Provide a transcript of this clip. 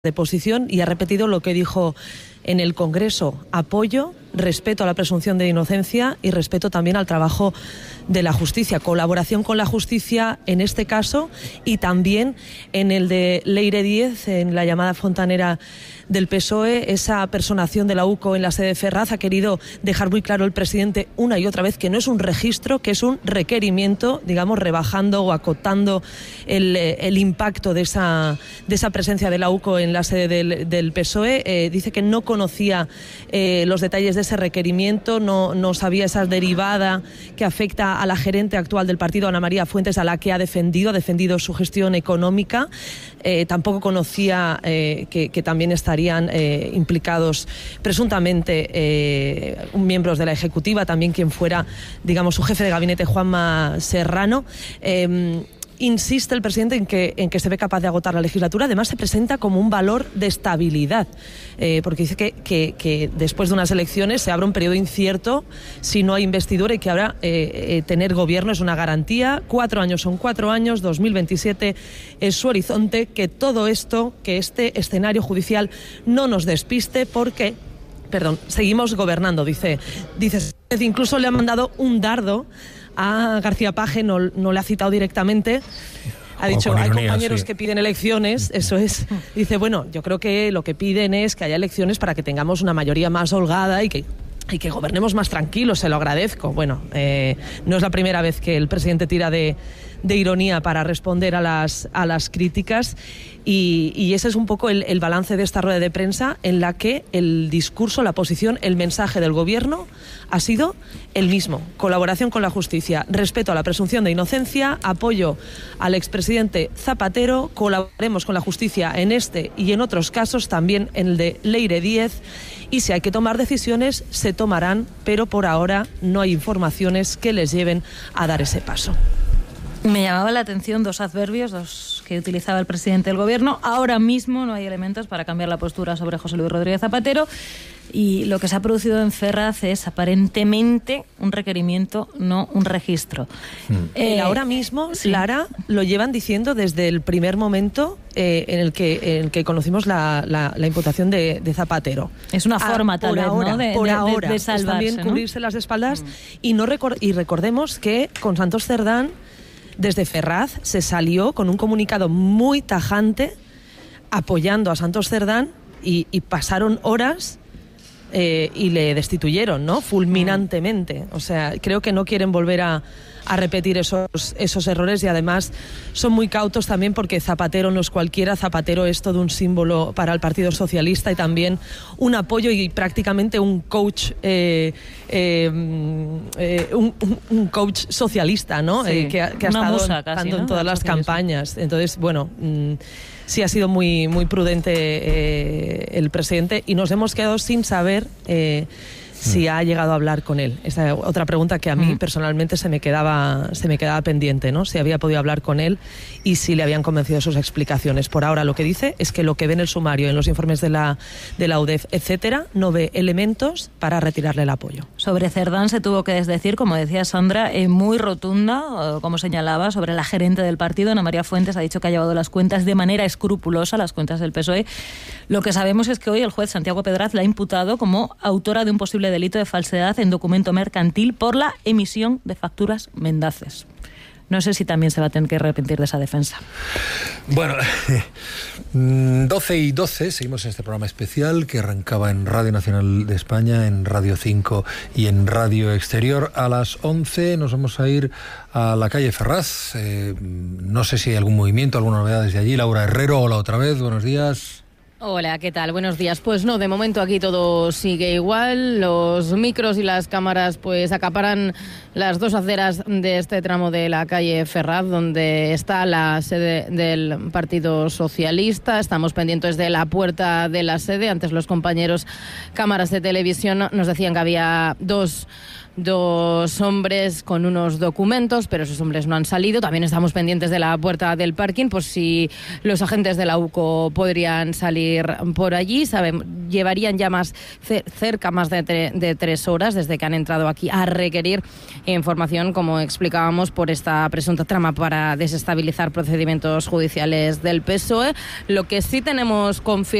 de posición y ha repetido lo que dijo en el Congreso: apoyo, respeto a la presunción de inocencia y respeto también al trabajo de la justicia, colaboración con la justicia en este caso y también en el de Leire Díez, en la llamada fontanera del PSOE. Esa personación de la UCO en la sede de Ferraz ha querido dejar muy claro el presidente una y otra vez que no es un registro, que es un requerimiento, digamos, rebajando o acotando el impacto de esa presencia de la UCO en la sede del PSOE. Dice que no conocía los detalles de ese requerimiento, no sabía esa derivada que afecta a la gerente actual del partido, Ana María Fuentes, a la que ha defendido su gestión económica. Tampoco conocía que también estarían implicados presuntamente miembros de la Ejecutiva, también quien fuera, digamos, su jefe de gabinete, Juanma Serrano. Insiste el presidente en que se ve capaz de agotar la legislatura. Además, se presenta como un valor de estabilidad, porque dice que después de unas elecciones se abre un periodo incierto si no hay investidura y que ahora tener gobierno es una garantía. 4 años son 4 años, 2027 es su horizonte. Que todo esto, que este escenario judicial no nos despiste porque, seguimos gobernando, dice. Incluso le han mandado un dardo a García Page, no le ha citado directamente. Ha dicho, hay compañeros que piden elecciones, eso es. Dice, bueno, yo creo que lo que piden es que haya elecciones para que tengamos una mayoría más holgada y que gobernemos más tranquilos, se lo agradezco. Bueno, no es la primera vez que el presidente tira de ironía para responder a las críticas y ese es un poco el balance de esta rueda de prensa, en la que el discurso, la posición, el mensaje del gobierno ha sido el mismo: colaboración con la justicia, respeto a la presunción de inocencia, apoyo al expresidente Zapatero, colaboraremos con la justicia en este y en otros casos, también en el de Leire Díez, y si hay que tomar decisiones, se tomarán, pero por ahora no hay informaciones que les lleven a dar ese paso. Me llamaba la atención dos adverbios que utilizaba el presidente del gobierno. Ahora mismo no hay elementos para cambiar la postura sobre José Luis Rodríguez Zapatero, y lo que se ha producido en Ferraz es aparentemente un requerimiento, no un registro. Ahora mismo, sí. Lara, lo llevan diciendo desde el primer momento en el que conocimos la imputación de Zapatero. Es una forma tal vez, ahora, ¿no? de salvarse, es también, ¿no? cubrirse las espaldas y recordemos que con Santos Cerdán, desde Ferraz, se salió con un comunicado muy tajante apoyando a Santos Cerdán y pasaron horas y le destituyeron, ¿no? Fulminantemente. O sea, creo que no quieren volver a repetir esos errores, y además son muy cautos también porque Zapatero no es cualquiera. Zapatero es todo un símbolo para el Partido Socialista y también un apoyo y prácticamente un coach un coach socialista, ¿no? Sí, que ha estado casi, en todas las campañas. Entonces, bueno, sí ha sido muy, muy prudente el presidente, y nos hemos quedado sin saber si ha llegado a hablar con él. Esa es otra pregunta que a mí personalmente se me quedaba pendiente, ¿no? Si había podido hablar con él y si le habían convencido sus explicaciones. Por ahora lo que dice es que lo que ve en el sumario, en los informes de la UDEF, etcétera, no ve elementos para retirarle el apoyo. Sobre Cerdán se tuvo que desdecir, como decía Sandra, muy rotunda, como señalaba, sobre la gerente del partido. Ana María Fuentes ha dicho que ha llevado las cuentas de manera escrupulosa, las cuentas del PSOE. Lo que sabemos es que hoy el juez Santiago Pedraz la ha imputado como autora de un posible delito de falsedad en documento mercantil por la emisión de facturas mendaces. No sé si también se va a tener que arrepentir de esa defensa. Bueno, 12:12, seguimos en este programa especial que arrancaba en Radio Nacional de España, en Radio 5 y en Radio Exterior. A las 11 nos vamos a ir a la calle Ferraz. No sé si hay algún movimiento, alguna novedad desde allí. Laura Herrero, hola otra vez, buenos días. Hola, ¿qué tal? Buenos días. Pues no, de momento aquí todo sigue igual. Los micros y las cámaras pues acaparan las dos aceras de este tramo de la calle Ferraz, donde está la sede del Partido Socialista. Estamos pendientes de la puerta de la sede. Antes los compañeros cámaras de televisión nos decían que había dos dos hombres con unos documentos, pero esos hombres no han salido. También estamos pendientes de la puerta del parking, por si los agentes de la UCO podrían salir por allí. Llevarían ya cerca más de 3 horas desde que han entrado aquí a requerir información, como explicábamos, por esta presunta trama para desestabilizar procedimientos judiciales del PSOE. Lo que sí tenemos confirmado